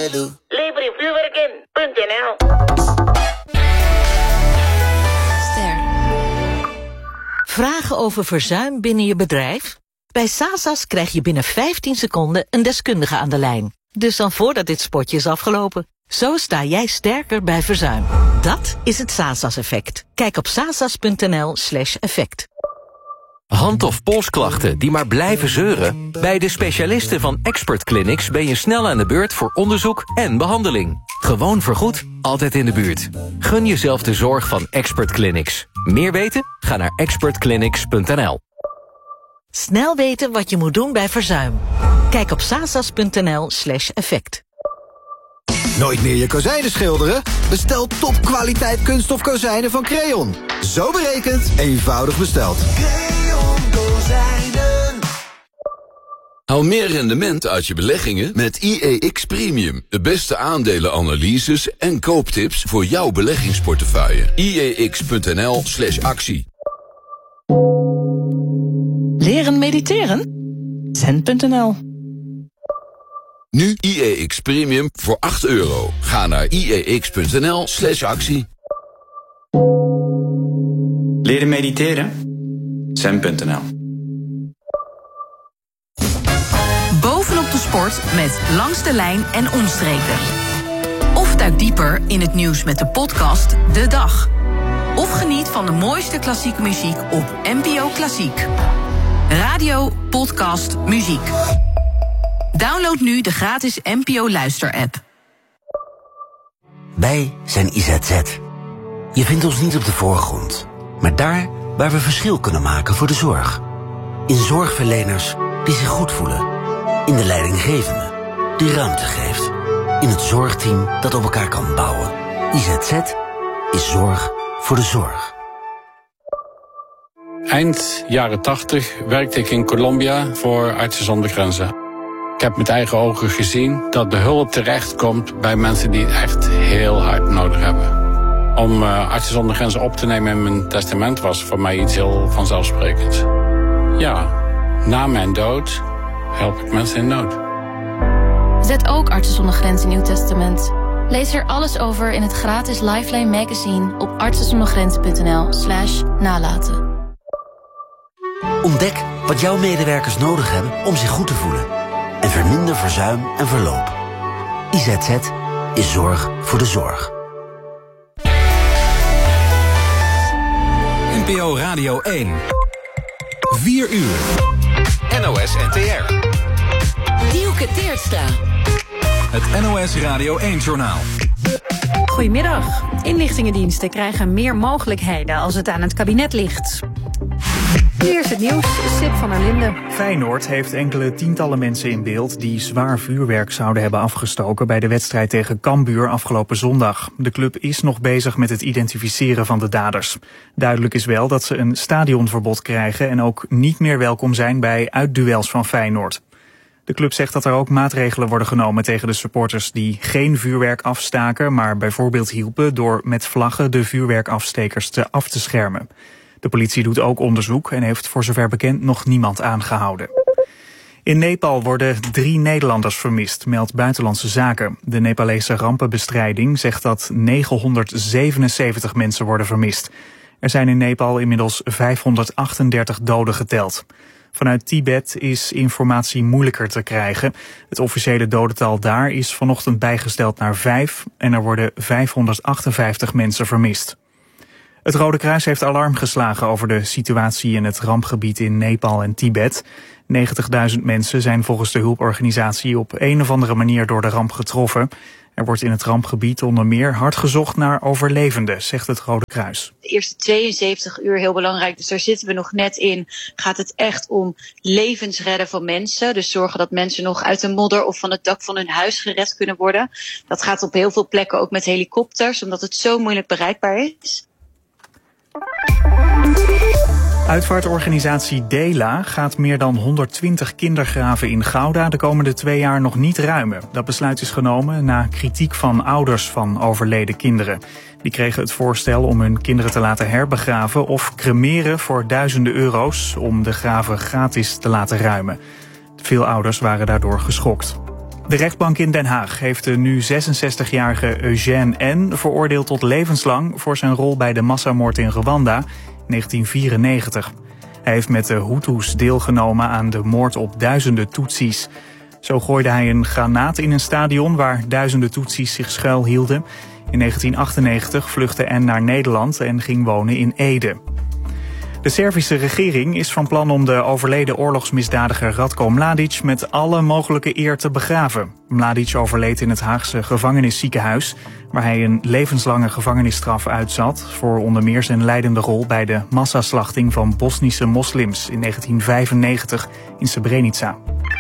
je doet. Librevuurwerken.nl. Vragen over verzuim binnen je bedrijf? Bij Sasas krijg je binnen 15 seconden een deskundige aan de lijn. Dus dan voordat dit spotje is afgelopen. Zo sta jij sterker bij verzuim. Dat is het Sasas-effect. Kijk op sasas.nl/effect. Hand- of polsklachten die maar blijven zeuren? Bij de specialisten van Expert Clinics ben je snel aan de beurt voor onderzoek en behandeling. Gewoon vergoed, altijd in de buurt. Gun jezelf de zorg van Expert Clinics. Meer weten? Ga naar expertclinics.nl. Snel weten wat je moet doen bij verzuim. Kijk op sasas.nl/effect. Nooit meer je kozijnen schilderen? Bestel topkwaliteit kunststof kozijnen van Creon. Zo berekend, eenvoudig besteld. Creon kozijnen. Haal meer rendement uit je beleggingen met IEX Premium. De beste aandelenanalyses en kooptips voor jouw beleggingsportefeuille. IEX.nl/actie. Leren mediteren? Zen.nl. Nu IEX Premium voor €8. Ga naar IEX.nl/actie. Leren mediteren? Zen.nl. Bovenop de sport met Langs de Lijn en Omstreken. Of duik dieper in het nieuws met de podcast De Dag. Of geniet van de mooiste klassieke muziek op NPO Klassiek. Radio, podcast, muziek. Download nu de gratis NPO Luister-app. Wij zijn IZZ. Je vindt ons niet op de voorgrond, maar daar waar we verschil kunnen maken voor de zorg. In zorgverleners die zich goed voelen. In de leidinggevende die ruimte geeft. In het zorgteam dat op elkaar kan bouwen. IZZ is zorg voor de zorg. Eind jaren 80 werkte ik in Colombia voor Artsen zonder Grenzen. Ik heb met eigen ogen gezien dat de hulp terechtkomt bij mensen die het echt heel hard nodig hebben. Om Artsen zonder Grenzen op te nemen in mijn testament was voor mij iets heel vanzelfsprekends. Ja, na mijn dood help ik mensen in nood. Zet ook Artsen zonder Grenzen in uw testament. Lees er alles over in het gratis Lifeline magazine op artsenzondergrenzen.nl/nalaten. Ontdek wat jouw medewerkers nodig hebben om zich goed te voelen. En verminder verzuim en verloop. IZZ is zorg voor de zorg. NPO Radio 1. 4 uur. NOS NTR. Dielke Teertstra. Het NOS Radio 1-journaal. Goedemiddag. Inlichtingendiensten krijgen meer mogelijkheden als het aan het kabinet ligt. Eerst het nieuws, Sip van der Linden. Feyenoord heeft enkele tientallen mensen in beeld die zwaar vuurwerk zouden hebben afgestoken bij de wedstrijd tegen Cambuur afgelopen zondag. De club is nog bezig met het identificeren van de daders. Duidelijk is wel dat ze een stadionverbod krijgen en ook niet meer welkom zijn bij uitduels van Feyenoord. De club zegt dat er ook maatregelen worden genomen tegen de supporters die geen vuurwerk afstaken, maar bijvoorbeeld hielpen door met vlaggen de vuurwerkafstekers af te schermen. De politie doet ook onderzoek en heeft voor zover bekend nog niemand aangehouden. In Nepal worden 3 Nederlanders vermist, meldt Buitenlandse Zaken. De Nepalese rampenbestrijding zegt dat 977 mensen worden vermist. Er zijn in Nepal inmiddels 538 doden geteld. Vanuit Tibet is informatie moeilijker te krijgen. Het officiële dodental daar is vanochtend bijgesteld naar 5 en er worden 558 mensen vermist. Het Rode Kruis heeft alarm geslagen over de situatie in het rampgebied in Nepal en Tibet. 90.000 mensen zijn volgens de hulporganisatie op een of andere manier door de ramp getroffen. Er wordt in het rampgebied onder meer hard gezocht naar overlevenden, zegt het Rode Kruis. De eerste 72 uur heel belangrijk, dus daar zitten we nog net in. Gaat het echt om levensredden van mensen. Dus zorgen dat mensen nog uit de modder of van het dak van hun huis gered kunnen worden. Dat gaat op heel veel plekken ook met helikopters, omdat het zo moeilijk bereikbaar is. Uitvaartorganisatie Dela gaat meer dan 120 kindergraven in Gouda de komende 2 jaar nog niet ruimen. Dat besluit is genomen na kritiek van ouders van overleden kinderen. Die kregen het voorstel om hun kinderen te laten herbegraven of cremeren voor duizenden euro's om de graven gratis te laten ruimen. Veel ouders waren daardoor geschokt. De rechtbank in Den Haag heeft de nu 66-jarige Eugène N. veroordeeld tot levenslang voor zijn rol bij de massamoord in Rwanda in 1994. Hij heeft met de Hutus deelgenomen aan de moord op duizenden Tutsis. Zo gooide hij een granaat in een stadion waar duizenden Tutsis zich schuilhielden. In 1998 vluchtte N. naar Nederland en ging wonen in Ede. De Servische regering is van plan om de overleden oorlogsmisdadiger Ratko Mladic met alle mogelijke eer te begraven. Mladic overleed in het Haagse gevangenisziekenhuis, waar hij een levenslange gevangenisstraf uitzat voor onder meer zijn leidende rol bij de massaslachting van Bosnische moslims in 1995 in Srebrenica.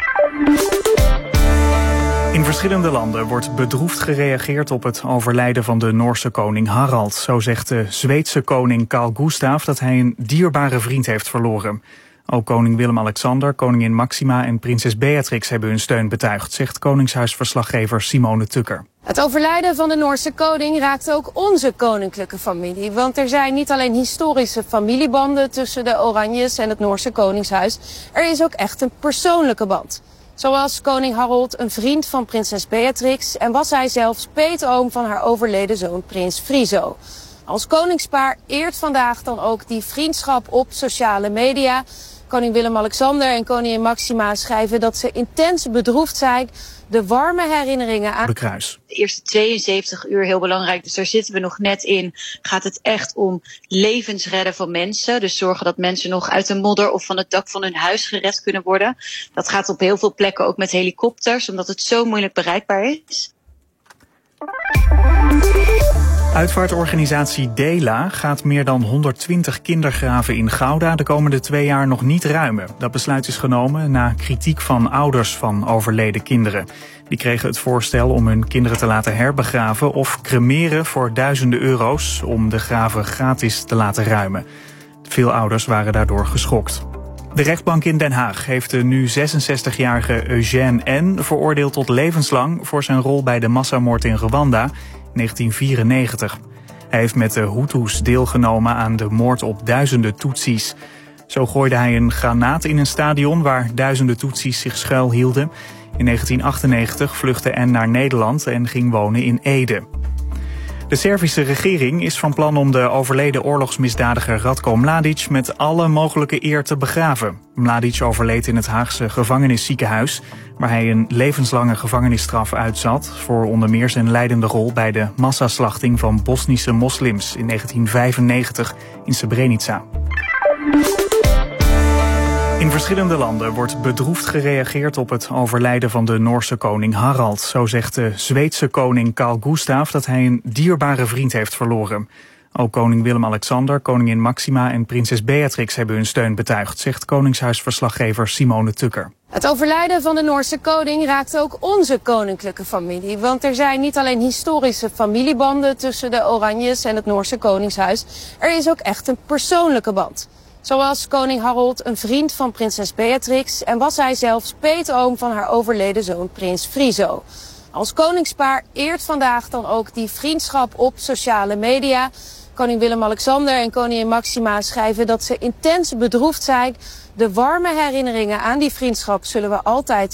In verschillende landen wordt bedroefd gereageerd op het overlijden van de Noorse koning Harald. Zo zegt de Zweedse koning Carl Gustaf dat hij een dierbare vriend heeft verloren. Ook koning Willem-Alexander, koningin Maxima en prinses Beatrix hebben hun steun betuigd, zegt Koningshuisverslaggever Simone Tukker. Het overlijden van de Noorse koning raakt ook onze koninklijke familie. Want er zijn niet alleen historische familiebanden tussen de Oranjes en het Noorse koningshuis. Er is ook echt een persoonlijke band. Zoals koning Harold een vriend van prinses Beatrix en was hij zelfs peetoom van haar overleden zoon prins Friso. Als koningspaar eert vandaag dan ook die vriendschap op sociale media. Koning Willem-Alexander en koningin Maxima schrijven dat ze intens bedroefd zijn. De warme herinneringen aan de kruis. De eerste 72 uur heel belangrijk, dus daar zitten we nog net in. Gaat het echt om levens redden van mensen. Dus zorgen dat mensen nog uit de modder of van het dak van hun huis gered kunnen worden. Dat gaat op heel veel plekken ook met helikopters, omdat het zo moeilijk bereikbaar is. Uitvaartorganisatie Dela gaat meer dan 120 kindergraven in Gouda de komende 2 jaar nog niet ruimen. Dat besluit is genomen na kritiek van ouders van overleden kinderen. Die kregen het voorstel om hun kinderen te laten herbegraven of cremeren voor duizenden euro's om de graven gratis te laten ruimen. Veel ouders waren daardoor geschokt. De rechtbank in Den Haag heeft de nu 66-jarige Eugène N. veroordeeld tot levenslang voor zijn rol bij de massamoord in Rwanda in 1994. Hij heeft met de Hutus deelgenomen aan de moord op duizenden Tutsis. Zo gooide hij een granaat in een stadion waar duizenden Tutsis zich schuilhielden. In 1998 vluchtte N. naar Nederland en ging wonen in Ede. De Servische regering is van plan om de overleden oorlogsmisdadiger Ratko Mladic met alle mogelijke eer te begraven. Mladic overleed in het Haagse gevangenisziekenhuis, waar hij een levenslange gevangenisstraf uitzat voor onder meer zijn leidende rol bij de massaslachting van Bosnische moslims in 1995 in Srebrenica. In verschillende landen wordt bedroefd gereageerd op het overlijden van de Noorse koning Harald. Zo zegt de Zweedse koning Carl Gustaf dat hij een dierbare vriend heeft verloren. Ook koning Willem-Alexander, koningin Maxima en prinses Beatrix hebben hun steun betuigd, zegt Koningshuisverslaggever Simone Tukker. Het overlijden van de Noorse koning raakt ook onze koninklijke familie. Want er zijn niet alleen historische familiebanden tussen de Oranjes en het Noorse koningshuis. Er is ook echt een persoonlijke band. Zoals koning Harold een vriend van prinses Beatrix en was hij zelfs peetoom van haar overleden zoon prins Friso. Als koningspaar eert vandaag dan ook die vriendschap op sociale media. Koning Willem-Alexander en koningin Maxima schrijven dat ze intens bedroefd zijn. De warme herinneringen aan die vriendschap zullen we altijd